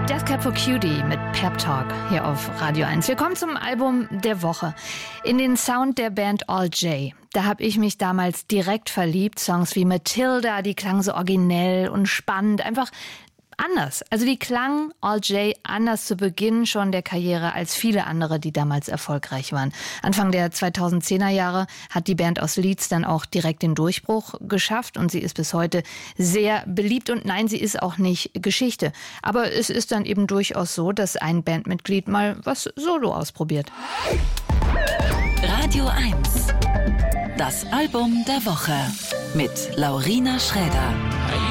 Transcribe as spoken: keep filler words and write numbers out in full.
Death Cab for Cutie mit Pep Talk hier auf Radio eins. Wir kommen zum Album der Woche. In den Sound der Band All J. Da habe ich mich damals direkt verliebt. Songs wie Matilda, die klangen so originell und spannend, einfach anders. Also die klangen All J anders zu Beginn schon der Karriere als viele andere, die damals erfolgreich waren. Anfang der zweitausendzehner Jahre hat die Band aus Leeds dann auch direkt den Durchbruch geschafft und sie ist bis heute sehr beliebt und nein, sie ist auch nicht Geschichte. Aber es ist dann eben durchaus so, dass ein Bandmitglied mal was solo ausprobiert. Radio eins. Das Album der Woche mit Laurina Schräder.